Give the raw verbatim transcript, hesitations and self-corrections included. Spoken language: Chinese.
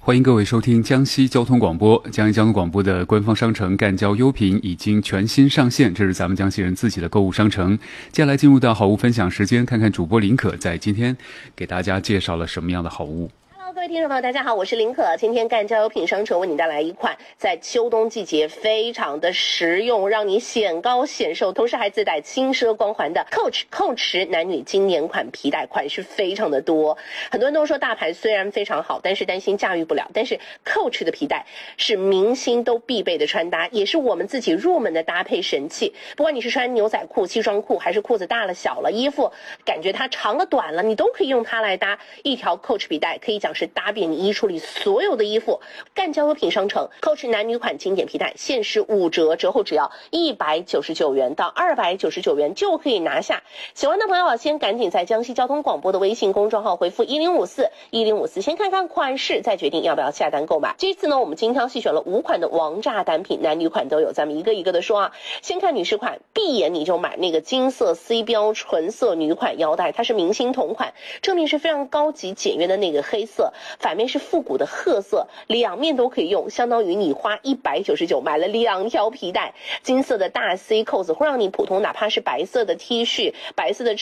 欢迎各位收听江西交通广播。江西交通广播的官方商城赣交优品已经全新上线，这是咱们江西人自己的购物商城。接下来进入到好物分享时间，看看主播林可在今天给大家介绍了什么样的好物。 各位听众朋友大家好，我是林可。今天赣交优品商城为你带来一款在秋冬季节非常的实用，让你显高显瘦，同时还自带轻奢光环的 Coach 蔻驰男女经典款皮带，款式非常的多。很多人都说大牌虽然非常好，但是担心驾驭不了，但是 Coach 的皮带是明星都必备的穿搭，也是我们自己入门的搭配神器。不管你是穿牛仔裤、西装裤，还是裤子大了小了，衣服感觉它长了短了，你都可以用它来搭。一条 Coach 皮带可以讲是搭遍你衣橱里所有的衣服。赣交优品商城 Coach 男女款经典皮带限时五折，折后只要一百九十九元到二百九十九元就可以拿下。喜欢的朋友啊，先赶紧在江西交通广播的微信公众号回复一零五四一零五四，先看看款式，再决定要不要下单购买。这次呢，我们精挑细选了五款的王炸单品，男女款都有，咱们一个一个的说啊。先看女士款，闭眼你就买那个金色 C 标纯色女款腰带，它是明星同款，正面是非常高级简约的那个黑色，反面是复古的褐色，两面都可以用，相当于你花一百九十九买了两条皮带。金色的大 C 扣子会让你普通哪怕是白色的 T 恤、白色的